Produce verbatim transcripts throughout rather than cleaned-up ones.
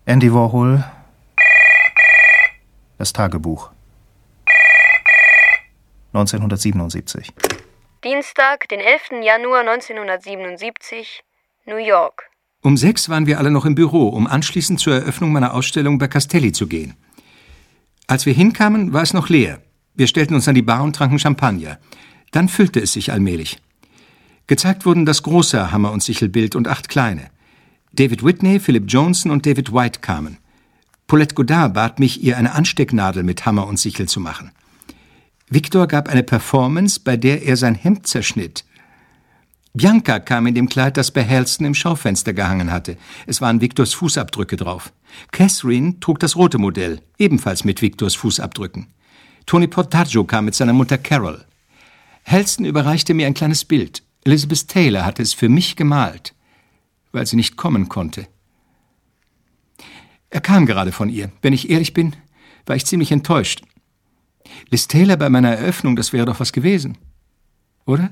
Andy Warhol. Das Tagebuch. neunzehnhundertsiebenundsiebzig. Dienstag, den elften Januar neunzehnhundertsiebenundsiebzig, New York. Um sechs waren wir alle noch im Büro, um anschließend zur Eröffnung meiner Ausstellung bei Castelli zu gehen. Als wir hinkamen, war es noch leer. Wir stellten uns an die Bar und tranken Champagner. Dann füllte es sich allmählich. Gezeigt wurden das große Hammer- und Sichelbild und acht kleine. David Whitney, Philip Johnson und David White kamen. Paulette Goddard bat mich, ihr eine Anstecknadel mit Hammer und Sichel zu machen. Victor gab eine Performance, bei der er sein Hemd zerschnitt. Bianca kam in dem Kleid, das bei Halston im Schaufenster gehangen hatte. Es waren Victors Fußabdrücke drauf. Catherine trug das rote Modell, ebenfalls mit Victors Fußabdrücken. Tony Portaggio kam mit seiner Mutter Carol. Halston überreichte mir ein kleines Bild. Elizabeth Taylor hatte es für mich gemalt, weil sie nicht kommen konnte. Er kam gerade von ihr. Wenn ich ehrlich bin, war ich ziemlich enttäuscht. Liz Taylor bei meiner Eröffnung, das wäre doch was gewesen. Oder?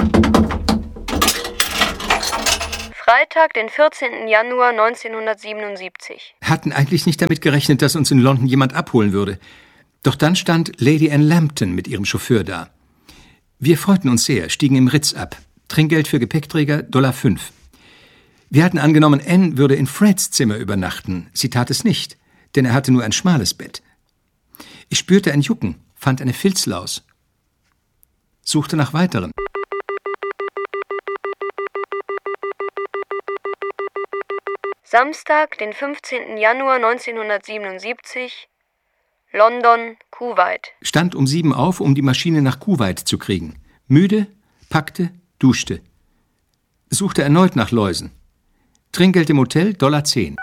Freitag, den vierzehnten Januar neunzehnhundertsiebenundsiebzig. Hatten eigentlich nicht damit gerechnet, dass uns in London jemand abholen würde. Doch dann stand Lady Anne Lambton mit ihrem Chauffeur da. Wir freuten uns sehr, stiegen im Ritz ab. Trinkgeld für Gepäckträger, Dollar fünf. Wir hatten angenommen, Anne würde in Freds Zimmer übernachten. Sie tat es nicht, denn er hatte nur ein schmales Bett. Ich spürte ein Jucken, fand eine Filzlaus, suchte nach weiteren. Samstag, den fünfzehnten Januar neunzehnhundertsiebenundsiebzig, London, Kuwait. Stand um sieben auf, um die Maschine nach Kuwait zu kriegen. Müde, packte, duschte. Suchte erneut nach Läusen. Trinkgeld im Hotel, Dollar zehn.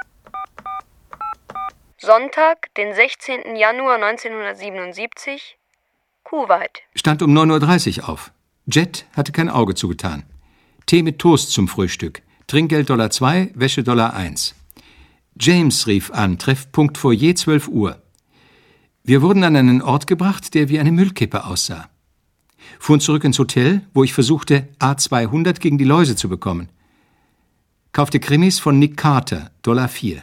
Sonntag, den sechzehnten Januar neunzehnhundertsiebenundsiebzig, Kuwait. Stand um neun Uhr dreißig auf. Jet hatte kein Auge zugetan. Tee mit Toast zum Frühstück. Trinkgeld Dollar zwei, Wäsche Dollar eins. James rief an, Treffpunkt Foyer zwölf Uhr. Wir wurden an einen Ort gebracht, der wie eine Müllkippe aussah. Fuhren zurück ins Hotel, wo ich versuchte, A zweihundert gegen die Läuse zu bekommen. Kaufte Krimis von Nick Carter, Dollar vier.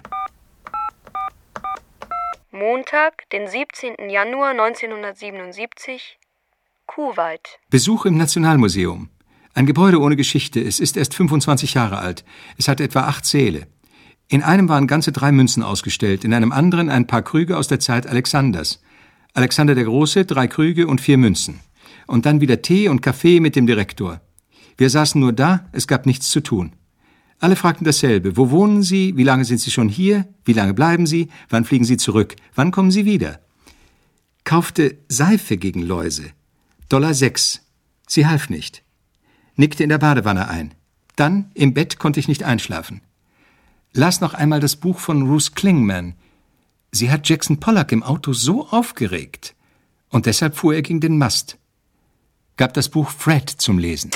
Montag, den siebzehnten Januar neunzehnhundertsiebenundsiebzig, Kuwait. Besuch im Nationalmuseum. Ein Gebäude ohne Geschichte. Es ist erst fünfundzwanzig Jahre alt. Es hat etwa acht Säle. In einem waren ganze drei Münzen ausgestellt, in einem anderen ein paar Krüge aus der Zeit Alexanders. Alexander der Große, drei Krüge und vier Münzen. Und dann wieder Tee und Kaffee mit dem Direktor. Wir saßen nur da, es gab nichts zu tun. Alle fragten dasselbe. Wo wohnen Sie? Wie lange sind Sie schon hier? Wie lange bleiben Sie? Wann fliegen Sie zurück? Wann kommen Sie wieder? Kaufte Seife gegen Läuse. Dollar sechs. Sie half nicht. Nickte in der Badewanne ein. Dann, im Bett, konnte ich nicht einschlafen. Las noch einmal das Buch von Ruth Klingman. Sie hat Jackson Pollock im Auto so aufgeregt. Und deshalb fuhr er gegen den Mast. Gab das Buch Fred zum Lesen.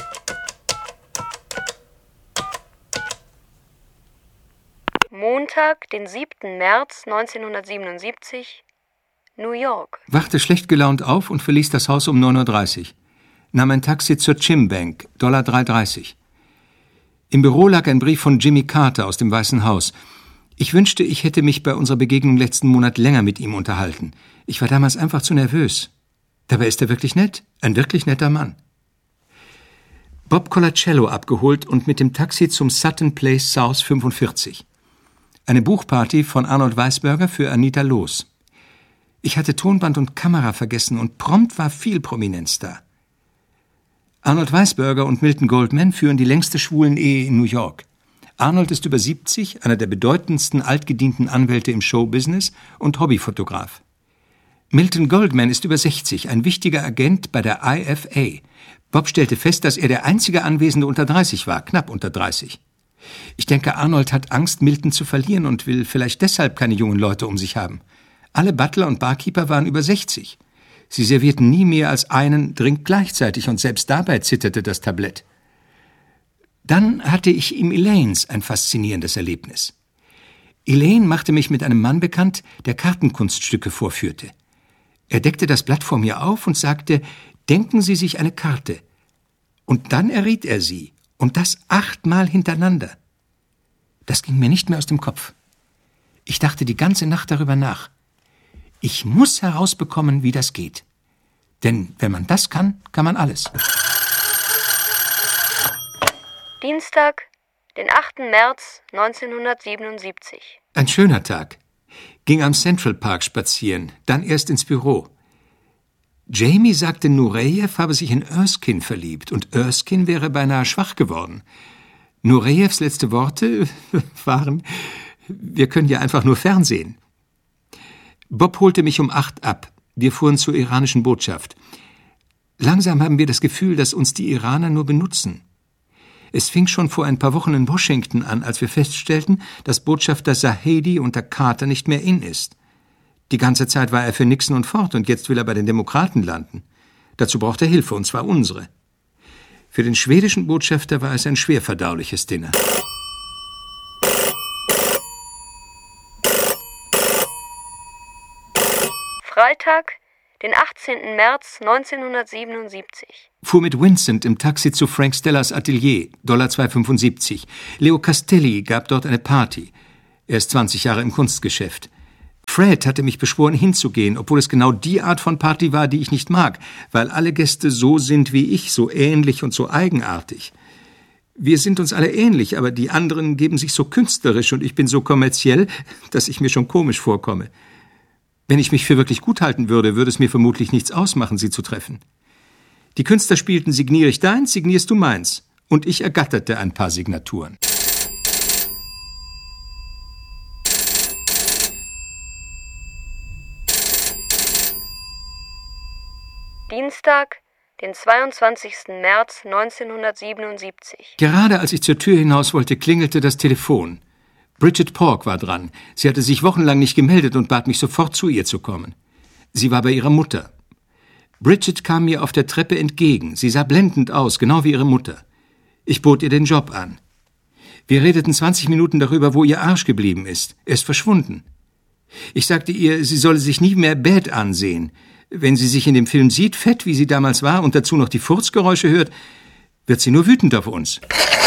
Montag, den siebten März neunzehnhundertsiebenundsiebzig, New York. Wachte schlecht gelaunt auf und verließ das Haus um neun Uhr dreißig. Nahm ein Taxi zur Chimbank, Dollar drei dreißig. Im Büro lag ein Brief von Jimmy Carter aus dem Weißen Haus. Ich wünschte, ich hätte mich bei unserer Begegnung letzten Monat länger mit ihm unterhalten. Ich war damals einfach zu nervös. Dabei ist er wirklich nett, ein wirklich netter Mann. Bob Colacello abgeholt und mit dem Taxi zum Sutton Place South fünfundvierzig. Eine Buchparty von Arnold Weisberger für Anita Loos. Ich hatte Tonband und Kamera vergessen und prompt war viel Prominenz da. Arnold Weisberger und Milton Goldman führen die längste Schwulen-Ehe in New York. Arnold ist über siebzig, einer der bedeutendsten altgedienten Anwälte im Showbusiness und Hobbyfotograf. Milton Goldman ist über sechzig, ein wichtiger Agent bei der I F A. Bob stellte fest, dass er der einzige Anwesende unter dreißig war, knapp unter dreißig. Ich denke, Arnold hat Angst, Milton zu verlieren und will vielleicht deshalb keine jungen Leute um sich haben. Alle Butler und Barkeeper waren über sechzig. Sie servierten nie mehr als einen Drink gleichzeitig und selbst dabei zitterte das Tablett. Dann hatte ich im Elaines ein faszinierendes Erlebnis. Elaine machte mich mit einem Mann bekannt, der Kartenkunststücke vorführte. Er deckte das Blatt vor mir auf und sagte, denken Sie sich eine Karte. Und dann erriet er sie, und das achtmal hintereinander. Das ging mir nicht mehr aus dem Kopf. Ich dachte die ganze Nacht darüber nach. Ich muss herausbekommen, wie das geht. Denn wenn man das kann, kann man alles. Dienstag, den achten März neunzehnhundertsiebenundsiebzig. Ein schöner Tag. Ging am Central Park spazieren, dann erst ins Büro. Jamie sagte, Nureyev habe sich in Erskine verliebt und Erskine wäre beinahe schwach geworden. Nureyevs letzte Worte waren, wir können ja einfach nur fernsehen. Bob holte mich um acht ab. Wir fuhren zur iranischen Botschaft. Langsam haben wir das Gefühl, dass uns die Iraner nur benutzen. Es fing schon vor ein paar Wochen in Washington an, als wir feststellten, dass Botschafter Zahedi unter Carter nicht mehr in ist. Die ganze Zeit war er für Nixon und Ford und jetzt will er bei den Demokraten landen. Dazu braucht er Hilfe, und zwar unsere. Für den schwedischen Botschafter war es ein schwer verdauliches Dinner. Freitag, den achtzehnten März neunzehnhundertsiebenundsiebzig. Fuhr mit Vincent im Taxi zu Frank Stellers Atelier, Dollar zwei fünfundsiebzig. Leo Castelli gab dort eine Party. Er ist zwanzig Jahre im Kunstgeschäft. Fred hatte mich beschworen, hinzugehen, obwohl es genau die Art von Party war, die ich nicht mag, weil alle Gäste so sind wie ich, so ähnlich und so eigenartig. Wir sind uns alle ähnlich, aber die anderen geben sich so künstlerisch und ich bin so kommerziell, dass ich mir schon komisch vorkomme. Wenn ich mich für wirklich gut halten würde, würde es mir vermutlich nichts ausmachen, sie zu treffen. Die Künstler spielten signiere ich deins, signierst du meins. Und ich ergatterte ein paar Signaturen. Dienstag, den zweiundzwanzigsten März neunzehnhundertsiebenundsiebzig. Gerade als ich zur Tür hinaus wollte, klingelte das Telefon. Bridget Pork war dran. Sie hatte sich wochenlang nicht gemeldet und bat mich sofort, zu ihr zu kommen. Sie war bei ihrer Mutter. Bridget kam mir auf der Treppe entgegen. Sie sah blendend aus, genau wie ihre Mutter. Ich bot ihr den Job an. Wir redeten zwanzig Minuten darüber, wo ihr Arsch geblieben ist. Er ist verschwunden. Ich sagte ihr, sie solle sich nie mehr Bad ansehen. Wenn sie sich in dem Film sieht, fett wie sie damals war, und dazu noch die Furzgeräusche hört, wird sie nur wütend auf uns.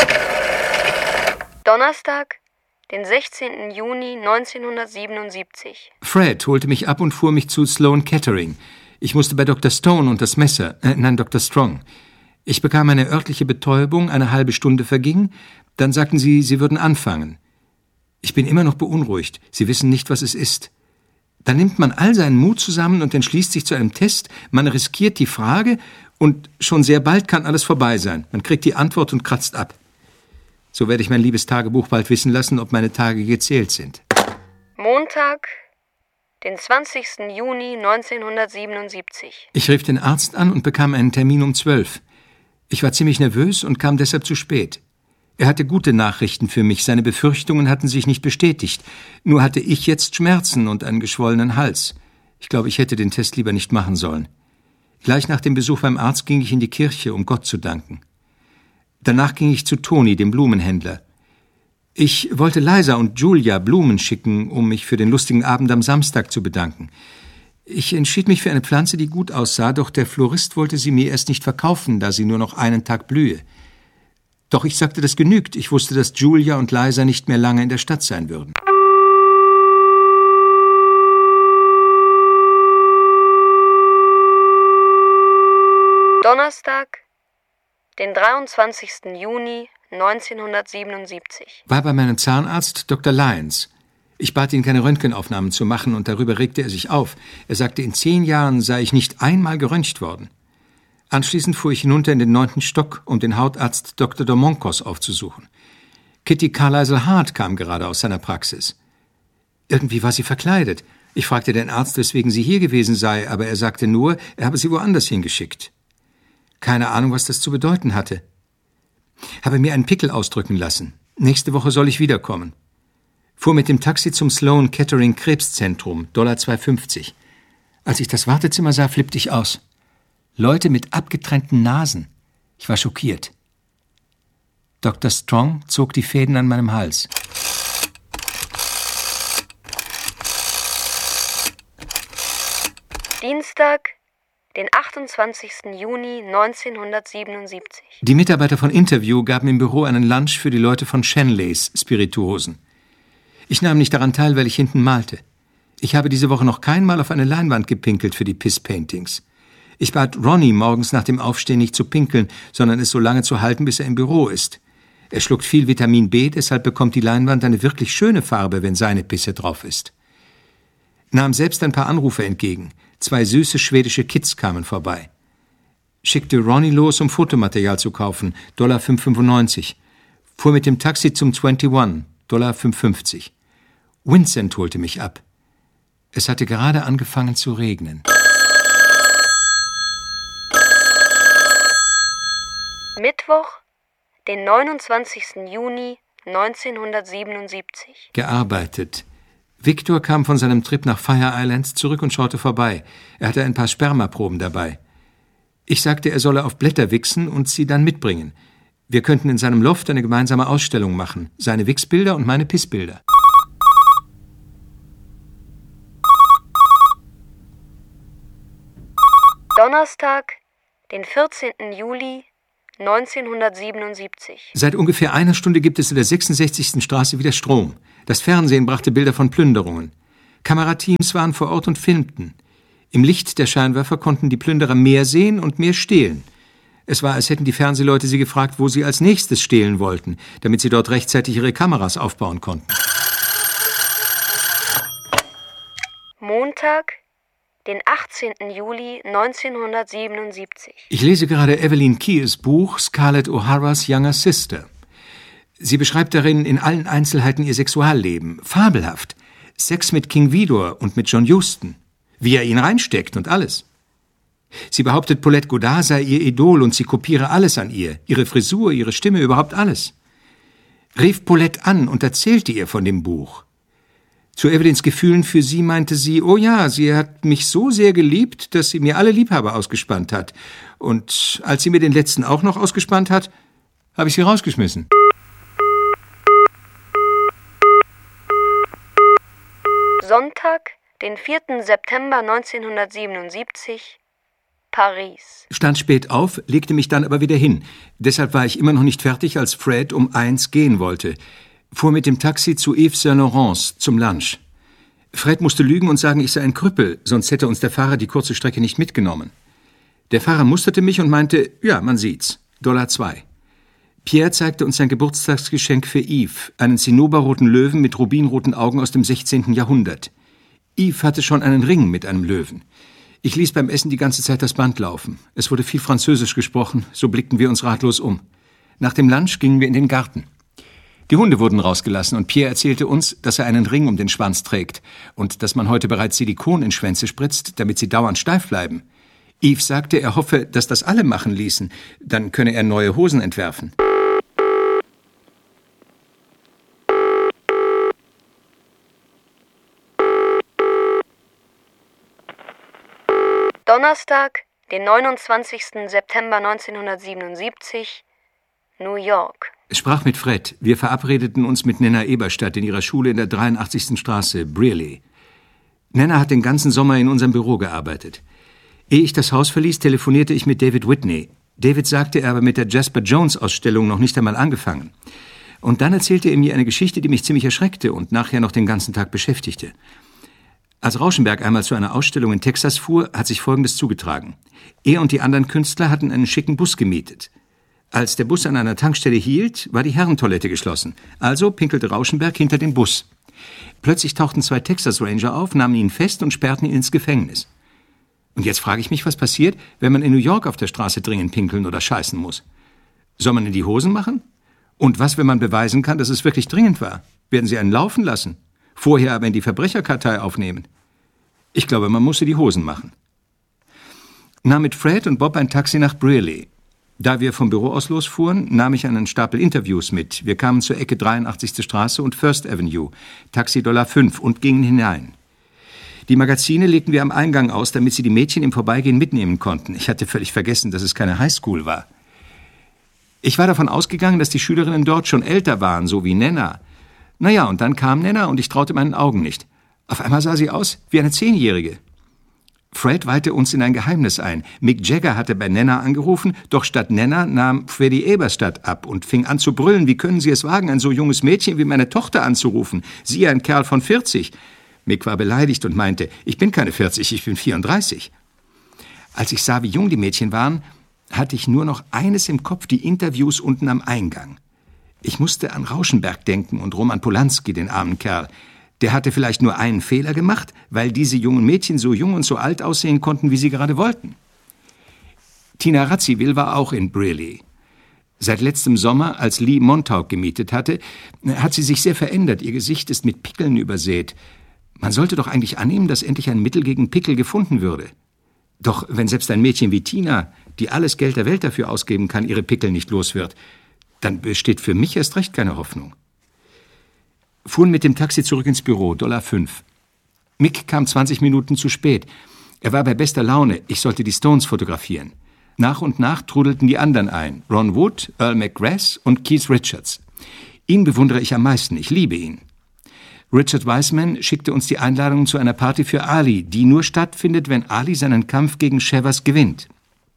Donnerstag, den sechzehnten Juni neunzehnhundertsiebenundsiebzig. Fred holte mich ab und fuhr mich zu Sloan Kettering. Ich musste bei Doktor Stone und das Messer, äh, nein, Doktor Strong. Ich bekam eine örtliche Betäubung, eine halbe Stunde verging, dann sagten sie, sie würden anfangen. Ich bin immer noch beunruhigt, sie wissen nicht, was es ist. Dann nimmt man all seinen Mut zusammen und entschließt sich zu einem Test, man riskiert die Frage und schon sehr bald kann alles vorbei sein. Man kriegt die Antwort und kratzt ab. So werde ich mein liebes Tagebuch bald wissen lassen, ob meine Tage gezählt sind. Montag, den zwanzigsten Juni neunzehnhundertsiebenundsiebzig. Ich rief den Arzt an und bekam einen Termin um zwölf. Ich war ziemlich nervös und kam deshalb zu spät. Er hatte gute Nachrichten für mich, seine Befürchtungen hatten sich nicht bestätigt. Nur hatte ich jetzt Schmerzen und einen geschwollenen Hals. Ich glaube, ich hätte den Test lieber nicht machen sollen. Gleich nach dem Besuch beim Arzt ging ich in die Kirche, um Gott zu danken. Danach ging ich zu Toni, dem Blumenhändler. Ich wollte Liza und Julia Blumen schicken, um mich für den lustigen Abend am Samstag zu bedanken. Ich entschied mich für eine Pflanze, die gut aussah, doch der Florist wollte sie mir erst nicht verkaufen, da sie nur noch einen Tag blühe. Doch ich sagte, das genügt. Ich wusste, dass Julia und Liza nicht mehr lange in der Stadt sein würden. Donnerstag, den dreiundzwanzigsten Juni neunzehnhundertsiebenundsiebzig. War bei meinem Zahnarzt Doktor Lyons. Ich bat ihn, keine Röntgenaufnahmen zu machen, und darüber regte er sich auf. Er sagte, in zehn Jahren sei ich nicht einmal geröntgt worden. Anschließend fuhr ich hinunter in den neunten Stock, um den Hautarzt Doktor Domonkos aufzusuchen. Kitty Carlisle Hart kam gerade aus seiner Praxis. Irgendwie war sie verkleidet. Ich fragte den Arzt, weswegen sie hier gewesen sei, aber er sagte nur, er habe sie woanders hingeschickt. Keine Ahnung, was das zu bedeuten hatte. Habe mir einen Pickel ausdrücken lassen. Nächste Woche soll ich wiederkommen. Fuhr mit dem Taxi zum Sloan Kettering Krebszentrum, Dollar zwei fünfzig. Als ich das Wartezimmer sah, flippte ich aus. Leute mit abgetrennten Nasen. Ich war schockiert. Doktor Strong zog die Fäden an meinem Hals. Dienstag, den achtundzwanzigsten Juni neunzehnhundertsiebenundsiebzig. Die Mitarbeiter von Interview gaben im Büro einen Lunch für die Leute von Shenleys Spirituosen. Ich nahm nicht daran teil, weil ich hinten malte. Ich habe diese Woche noch keinmal auf eine Leinwand gepinkelt für die Piss-Paintings. Ich bat Ronnie morgens nach dem Aufstehen nicht zu pinkeln, sondern es so lange zu halten, bis er im Büro ist. Er schluckt viel Vitamin B, deshalb bekommt die Leinwand eine wirklich schöne Farbe, wenn seine Pisse drauf ist. Nahm selbst ein paar Anrufe entgegen. Zwei süße schwedische Kids kamen vorbei. Schickte Ronnie los, um Fotomaterial zu kaufen, Dollar fünf fünfundneunzig. Fuhr mit dem Taxi zum einundzwanzig, Dollar fünf fünfzig. Vincent holte mich ab. Es hatte gerade angefangen zu regnen. Mittwoch, den neunundzwanzigsten Juni neunzehnhundertsiebenundsiebzig. Gearbeitet. Victor kam von seinem Trip nach Fire Islands zurück und schaute vorbei. Er hatte ein paar Spermaproben dabei. Ich sagte, er solle auf Blätter wichsen und sie dann mitbringen. Wir könnten in seinem Loft eine gemeinsame Ausstellung machen. Seine Wichsbilder und meine Pissbilder. Donnerstag, den vierzehnten Juli neunzehnhundertsiebenundsiebzig. Seit ungefähr einer Stunde gibt es in der sechsundsechzigsten Straße wieder Strom. Das Fernsehen brachte Bilder von Plünderungen. Kamerateams waren vor Ort und filmten. Im Licht der Scheinwerfer konnten die Plünderer mehr sehen und mehr stehlen. Es war, als hätten die Fernsehleute sie gefragt, wo sie als nächstes stehlen wollten, damit sie dort rechtzeitig ihre Kameras aufbauen konnten. Montag, den achtzehnten Juli neunzehnhundertsiebenundsiebzig. Ich lese gerade Evelyn Keyes Buch Scarlett O'Hara's Younger Sister. Sie beschreibt darin in allen Einzelheiten ihr Sexualleben. Fabelhaft. Sex mit King Vidor und mit John Huston. Wie er ihn reinsteckt und alles. Sie behauptet, Paulette Goddard sei ihr Idol und sie kopiere alles an ihr. Ihre Frisur, ihre Stimme, überhaupt alles. Rief Paulette an und erzählte ihr von dem Buch. Zu Evelyns Gefühlen für sie meinte sie, oh ja, sie hat mich so sehr geliebt, dass sie mir alle Liebhaber ausgespannt hat. Und als sie mir den letzten auch noch ausgespannt hat, habe ich sie rausgeschmissen. Sonntag, den vierten September neunzehnhundertsiebenundsiebzig, Paris. Stand spät auf, legte mich dann aber wieder hin. Deshalb war ich immer noch nicht fertig, als Fred um eins gehen wollte. Fuhr mit dem Taxi zu Yves Saint Laurent zum Lunch. Fred musste lügen und sagen, ich sei ein Krüppel, sonst hätte uns der Fahrer die kurze Strecke nicht mitgenommen. Der Fahrer musterte mich und meinte, ja, man sieht's, Dollar zwei. Pierre zeigte uns sein Geburtstagsgeschenk für Yves, einen zinnoberroten Löwen mit rubinroten Augen aus dem sechzehnten Jahrhundert. Yves hatte schon einen Ring mit einem Löwen. Ich ließ beim Essen die ganze Zeit das Band laufen. Es wurde viel Französisch gesprochen, so blickten wir uns ratlos um. Nach dem Lunch gingen wir in den Garten. Die Hunde wurden rausgelassen und Pierre erzählte uns, dass er einen Ring um den Schwanz trägt und dass man heute bereits Silikon in Schwänze spritzt, damit sie dauernd steif bleiben. Yves sagte, er hoffe, dass das alle machen ließen, dann könne er neue Hosen entwerfen. Donnerstag, den neunundzwanzigsten September neunzehnhundertsiebenundsiebzig, New York. Ich sprach mit Fred. Wir verabredeten uns mit Nenna Eberstadt in ihrer Schule in der dreiundachtzigsten Straße, Brearley. Nenna hat den ganzen Sommer in unserem Büro gearbeitet. Ehe ich das Haus verließ, telefonierte ich mit David Whitney. David sagte, er habe mit der Jasper Jones-Ausstellung noch nicht einmal angefangen. Und dann erzählte er mir eine Geschichte, die mich ziemlich erschreckte und nachher noch den ganzen Tag beschäftigte. Als Rauschenberg einmal zu einer Ausstellung in Texas fuhr, hat sich Folgendes zugetragen. Er und die anderen Künstler hatten einen schicken Bus gemietet. Als der Bus an einer Tankstelle hielt, war die Herrentoilette geschlossen. Also pinkelte Rauschenberg hinter dem Bus. Plötzlich tauchten zwei Texas Ranger auf, nahmen ihn fest und sperrten ihn ins Gefängnis. Und jetzt frage ich mich, was passiert, wenn man in New York auf der Straße dringend pinkeln oder scheißen muss. Soll man in die Hosen machen? Und was, wenn man beweisen kann, dass es wirklich dringend war? Werden sie einen laufen lassen? Vorher aber in die Verbrecherkartei aufnehmen? Ich glaube, man musste die Hosen machen. Nahm mit Fred und Bob ein Taxi nach Brearley. Da wir vom Büro aus losfuhren, nahm ich einen Stapel Interviews mit. Wir kamen zur Ecke dreiundachtzigste Straße und First Avenue, Taxi Dollar fünf und gingen hinein. Die Magazine legten wir am Eingang aus, damit sie die Mädchen im Vorbeigehen mitnehmen konnten. Ich hatte völlig vergessen, dass es keine Highschool war. Ich war davon ausgegangen, dass die Schülerinnen dort schon älter waren, so wie Nenna. Naja, und dann kam Nenna und ich traute meinen Augen nicht. Auf einmal sah sie aus wie eine Zehnjährige. Fred weihte uns in ein Geheimnis ein. Mick Jagger hatte bei Nenna angerufen, doch statt Nenna nahm Freddie Eberstadt ab und fing an zu brüllen, wie können Sie es wagen, ein so junges Mädchen wie meine Tochter anzurufen? Sie, ein Kerl von vierzig. Mick war beleidigt und meinte, ich bin keine vierzig, ich bin vierunddreißig. Als ich sah, wie jung die Mädchen waren, hatte ich nur noch eines im Kopf, die Interviews unten am Eingang. Ich musste an Rauschenberg denken und Roman Polanski, den armen Kerl. Der hatte vielleicht nur einen Fehler gemacht, weil diese jungen Mädchen so jung und so alt aussehen konnten, wie sie gerade wollten. Tina Radziwiłł war auch in Briley. Seit letztem Sommer, als Lee Montauk gemietet hatte, hat sie sich sehr verändert. Ihr Gesicht ist mit Pickeln übersät. Man sollte doch eigentlich annehmen, dass endlich ein Mittel gegen Pickel gefunden würde. Doch wenn selbst ein Mädchen wie Tina, die alles Geld der Welt dafür ausgeben kann, ihre Pickel nicht los wird, dann besteht für mich erst recht keine Hoffnung. Fuhren mit dem Taxi zurück ins Büro, Dollar fünf. Mick kam zwanzig Minuten zu spät. Er war bei bester Laune, ich sollte die Stones fotografieren. Nach und nach trudelten die anderen ein, Ron Wood, Earl McGrath und Keith Richards. Ihn bewundere ich am meisten, ich liebe ihn. Richard Wiseman schickte uns die Einladung zu einer Party für Ali, die nur stattfindet, wenn Ali seinen Kampf gegen Chavez gewinnt.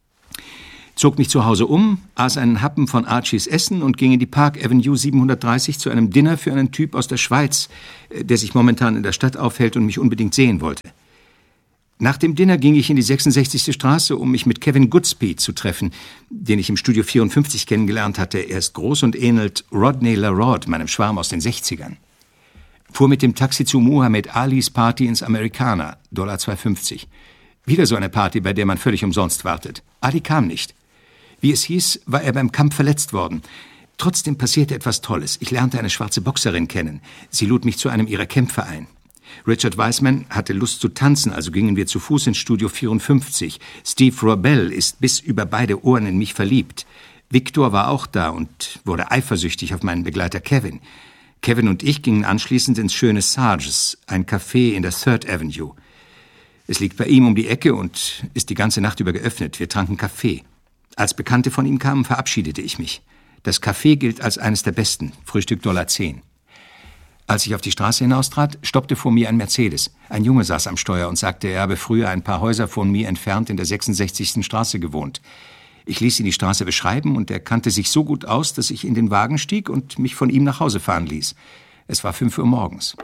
Zog mich zu Hause um, aß einen Happen von Archies Essen und ging in die Park Avenue siebenhundertdreißig zu einem Dinner für einen Typ aus der Schweiz, der sich momentan in der Stadt aufhält und mich unbedingt sehen wollte. Nach dem Dinner ging ich in die sechsundsechzigste Straße, um mich mit Kevin Goodspeed zu treffen, den ich im Studio vierundfünfzig kennengelernt hatte. Er ist groß und ähnelt Rodney LaRodd, meinem Schwarm aus den sechzigern. Fuhr mit dem Taxi zu Muhammad Alis Party ins Americana, Dollar zwei fünfzig. Wieder so eine Party, bei der man völlig umsonst wartet. Ali kam nicht. Wie es hieß, war er beim Kampf verletzt worden. Trotzdem passierte etwas Tolles. Ich lernte eine schwarze Boxerin kennen. Sie lud mich zu einem ihrer Kämpfe ein. Richard Wiseman hatte Lust zu tanzen, also gingen wir zu Fuß ins Studio vierundfünfzig. Steve Robell ist bis über beide Ohren in mich verliebt. Victor war auch da und wurde eifersüchtig auf meinen Begleiter Kevin. Kevin und ich gingen anschließend ins schöne Sarges, ein Café in der Third Avenue. Es liegt bei ihm um die Ecke und ist die ganze Nacht über geöffnet. Wir tranken Kaffee. Als Bekannte von ihm kamen, verabschiedete ich mich. Das Café gilt als eines der besten, Frühstück Dollar zehn. Als ich auf die Straße hinaustrat, stoppte vor mir ein Mercedes. Ein Junge saß am Steuer und sagte, er habe früher ein paar Häuser von mir entfernt in der sechsundsechzigsten Straße gewohnt. Ich ließ ihn die Straße beschreiben und er kannte sich so gut aus, dass ich in den Wagen stieg und mich von ihm nach Hause fahren ließ. Es war fünf Uhr morgens.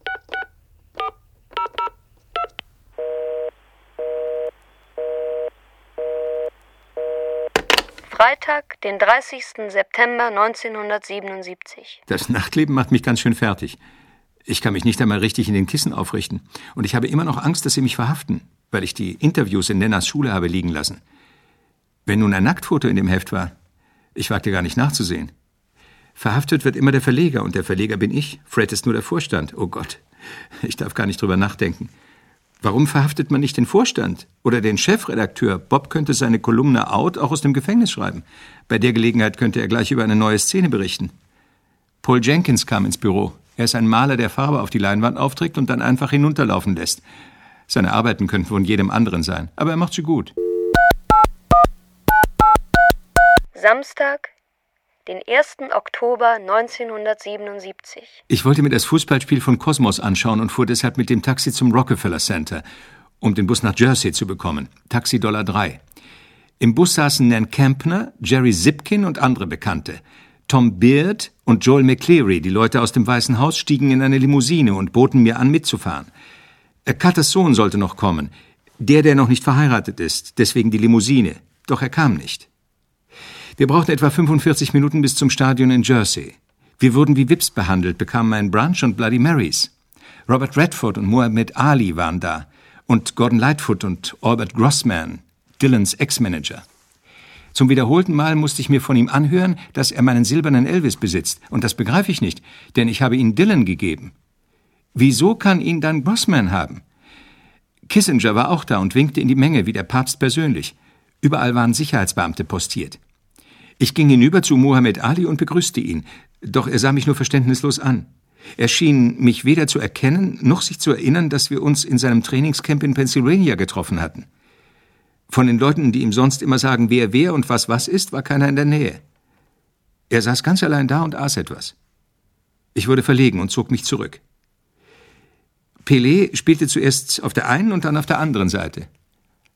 Freitag, den dreißigsten September neunzehnhundertsiebenundsiebzig. Das Nachtleben macht mich ganz schön fertig. Ich kann mich nicht einmal richtig in den Kissen aufrichten. Und ich habe immer noch Angst, dass sie mich verhaften, weil ich die Interviews in Nennas Schule habe liegen lassen. Wenn nun ein Nacktfoto in dem Heft war, ich wagte gar nicht nachzusehen. Verhaftet wird immer der Verleger und der Verleger bin ich. Fred ist nur der Vorstand. Oh Gott, ich darf gar nicht drüber nachdenken. Warum verhaftet man nicht den Vorstand oder den Chefredakteur? Bob könnte seine Kolumne Out auch aus dem Gefängnis schreiben. Bei der Gelegenheit könnte er gleich über eine neue Szene berichten. Paul Jenkins kam ins Büro. Er ist ein Maler, der Farbe auf die Leinwand aufträgt und dann einfach hinunterlaufen lässt. Seine Arbeiten könnten von jedem anderen sein, aber er macht sie gut. Samstag, den ersten Oktober neunzehnhundertsiebenundsiebzig. Ich wollte mir das Fußballspiel von Kosmos anschauen und fuhr deshalb mit dem Taxi zum Rockefeller Center, um den Bus nach Jersey zu bekommen. Taxi Dollar drei. Im Bus saßen Nan Kempner, Jerry Zipkin und andere Bekannte. Tom Beard und Joel McCleary, die Leute aus dem Weißen Haus, stiegen in eine Limousine und boten mir an, mitzufahren. Carters Sohn sollte noch kommen. Der, der noch nicht verheiratet ist, deswegen die Limousine. Doch er kam nicht. Wir brauchten etwa fünfundvierzig Minuten bis zum Stadion in Jersey. Wir wurden wie Vips behandelt, bekamen einen Brunch und Bloody Marys. Robert Redford und Muhammad Ali waren da und Gordon Lightfoot und Albert Grossman, Dylans Ex-Manager. Zum wiederholten Mal musste ich mir von ihm anhören, dass er meinen silbernen Elvis besitzt. Und das begreife ich nicht, denn ich habe ihn Dylan gegeben. Wieso kann ihn dann Grossman haben? Kissinger war auch da und winkte in die Menge, wie der Papst persönlich. Überall waren Sicherheitsbeamte postiert. Ich ging hinüber zu Muhammad Ali und begrüßte ihn, doch er sah mich nur verständnislos an. Er schien mich weder zu erkennen, noch sich zu erinnern, dass wir uns in seinem Trainingscamp in Pennsylvania getroffen hatten. Von den Leuten, die ihm sonst immer sagen, wer wer und was was ist, war keiner in der Nähe. Er saß ganz allein da und aß etwas. Ich wurde verlegen und zog mich zurück. Pelé spielte zuerst auf der einen und dann auf der anderen Seite.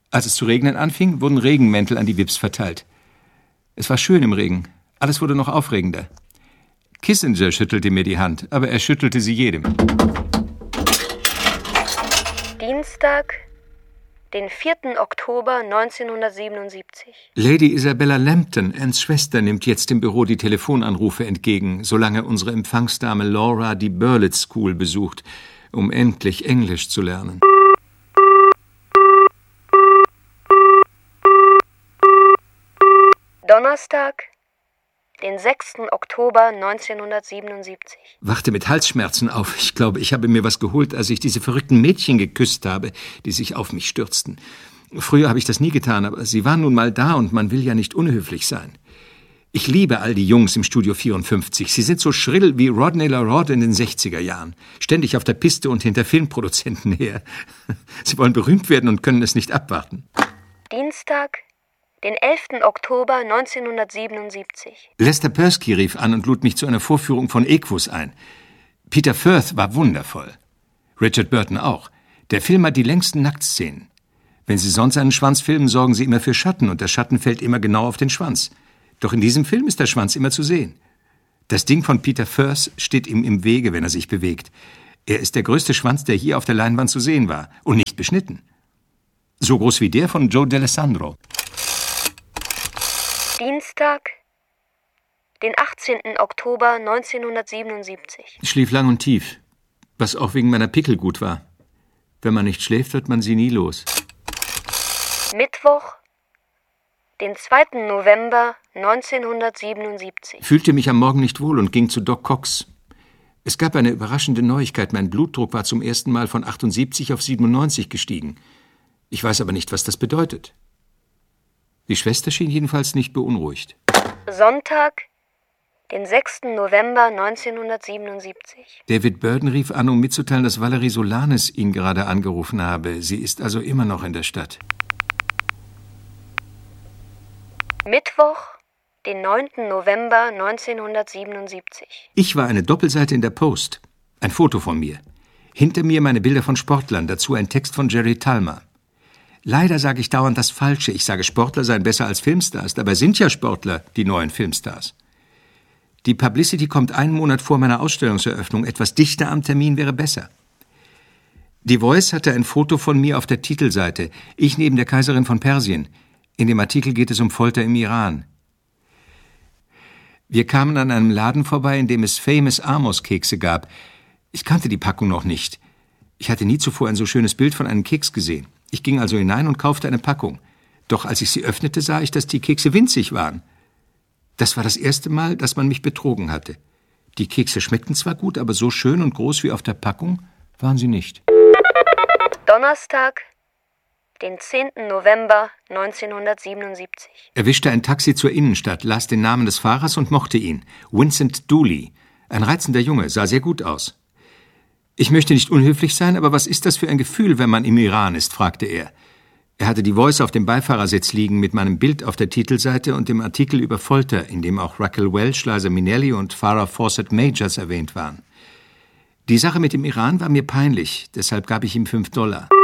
Als es zu regnen anfing, wurden Regenmäntel an die V I Ps verteilt. Es war schön im Regen. Alles wurde noch aufregender. Kissinger schüttelte mir die Hand, aber er schüttelte sie jedem. Dienstag, den vierten Oktober neunzehnhundertsiebenundsiebzig. Lady Isabella Lambton, Anns Schwester, nimmt jetzt im Büro die Telefonanrufe entgegen, solange unsere Empfangsdame Laura die Burlitt School besucht, um endlich Englisch zu lernen. Donnerstag, den sechsten Oktober neunzehnhundertsiebenundsiebzig. Wachte mit Halsschmerzen auf. Ich glaube, ich habe mir was geholt, als ich diese verrückten Mädchen geküsst habe, die sich auf mich stürzten. Früher habe ich das nie getan, aber sie waren nun mal da und man will ja nicht unhöflich sein. Ich liebe all die Jungs im Studio vierundfünfzig. Sie sind so schrill wie Rodney LaRodd in den sechziger Jahren. Ständig auf der Piste und hinter Filmproduzenten her. Sie wollen berühmt werden und können es nicht abwarten. Dienstag, den elften Oktober neunzehnhundertsiebenundsiebzig. Lester Persky rief an und lud mich zu einer Vorführung von Equus ein. Peter Firth war wundervoll. Richard Burton auch. Der Film hat die längsten Nacktszenen. Wenn Sie sonst einen Schwanz filmen, sorgen Sie immer für Schatten und der Schatten fällt immer genau auf den Schwanz. Doch in diesem Film ist der Schwanz immer zu sehen. Das Ding von Peter Firth steht ihm im Wege, wenn er sich bewegt. Er ist der größte Schwanz, der hier auf der Leinwand zu sehen war und nicht beschnitten. So groß wie der von Joe D'Alessandro. Dienstag, den achtzehnten Oktober neunzehnhundertsiebenundsiebzig. Ich schlief lang und tief, was auch wegen meiner Pickel gut war. Wenn man nicht schläft, wird man sie nie los. Mittwoch, den zweiten November neunzehnhundertsiebenundsiebzig. Fühlte mich am Morgen nicht wohl und ging zu Doc Cox. Es gab eine überraschende Neuigkeit. Mein Blutdruck war zum ersten Mal von achtundsiebzig auf siebenundneunzig gestiegen. Ich weiß aber nicht, was das bedeutet. Die Schwester schien jedenfalls nicht beunruhigt. Sonntag, den sechsten November neunzehnhundertsiebenundsiebzig. David Burden rief an, um mitzuteilen, dass Valerie Solanes ihn gerade angerufen habe. Sie ist also immer noch in der Stadt. Mittwoch, den neunten November neunzehnhundertsiebenundsiebzig. Ich war eine Doppelseite in der Post. Ein Foto von mir. Hinter mir meine Bilder von Sportlern, dazu ein Text von Jerry Talma. Leider sage ich dauernd das Falsche. Ich sage, Sportler seien besser als Filmstars. Dabei sind ja Sportler die neuen Filmstars. Die Publicity kommt einen Monat vor meiner Ausstellungseröffnung. Etwas dichter am Termin wäre besser. Die Voice hatte ein Foto von mir auf der Titelseite. Ich neben der Kaiserin von Persien. In dem Artikel geht es um Folter im Iran. Wir kamen an einem Laden vorbei, in dem es Famous Amos Kekse gab. Ich kannte die Packung noch nicht. Ich hatte nie zuvor ein so schönes Bild von einem Keks gesehen. Ich ging also hinein und kaufte eine Packung. Doch als ich sie öffnete, sah ich, dass die Kekse winzig waren. Das war das erste Mal, dass man mich betrogen hatte. Die Kekse schmeckten zwar gut, aber so schön und groß wie auf der Packung waren sie nicht. Donnerstag, den zehnten November neunzehnhundertsiebenundsiebzig. Er wischte ein Taxi zur Innenstadt, las den Namen des Fahrers und mochte ihn. Vincent Dooley. Ein reizender Junge, sah sehr gut aus. Ich möchte nicht unhöflich sein, aber was ist das für ein Gefühl, wenn man im Iran ist, fragte er. Er hatte die Voice auf dem Beifahrersitz liegen mit meinem Bild auf der Titelseite und dem Artikel über Folter, in dem auch Raquel Welch, Liza Minnelli und Farrah Fawcett Majors erwähnt waren. Die Sache mit dem Iran war mir peinlich, deshalb gab ich ihm fünf Dollar.